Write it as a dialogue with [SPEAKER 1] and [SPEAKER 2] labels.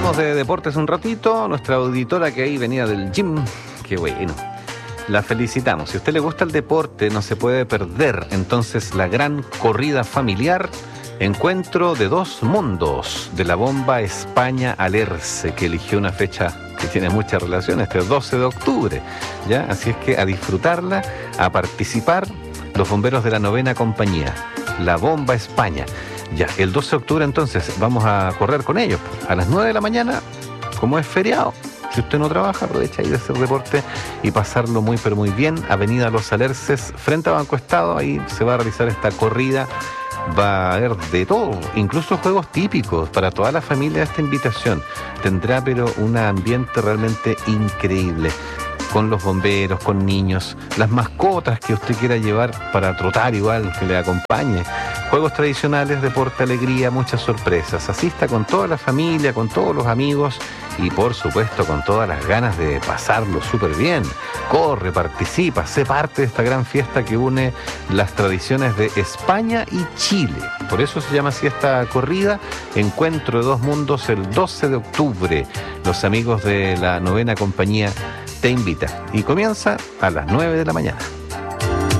[SPEAKER 1] Hablamos de deportes un ratito. Nuestra auditora que ahí venía del gym, qué bueno, la felicitamos. Si a usted le gusta el deporte, no se puede perder entonces la gran corrida familiar, encuentro de dos mundos, de la bomba España Alerce, que eligió una fecha que tiene mucha relación, este 12 de octubre, ¿ya? Así es que a disfrutarla, a participar, los bomberos de la 9ª compañía, la bomba España. Ya, el 12 de octubre entonces vamos a correr con ellos a las 9 de la mañana, como es feriado. Si usted no trabaja, aprovecha ahí de hacer deporte y pasarlo muy pero muy bien. Avenida Los Alerces, frente a Banco Estado, ahí se va a realizar esta corrida. Va a haber de todo, incluso juegos típicos para toda la familia. Esta invitación tendrá pero un ambiente realmente increíble, con los bomberos, con niños, las mascotas que usted quiera llevar para trotar igual, que le acompañe. Juegos tradicionales, deporte, alegría, muchas sorpresas. Asista con toda la familia, con todos los amigos y por supuesto con todas las ganas de pasarlo súper bien. Corre, participa, sé parte de esta gran fiesta que une las tradiciones de España y Chile. Por eso se llama así esta corrida, Encuentro de dos mundos, el 12 de octubre. Los amigos de la 9ª compañía te invita y comienza a las 9 de la mañana.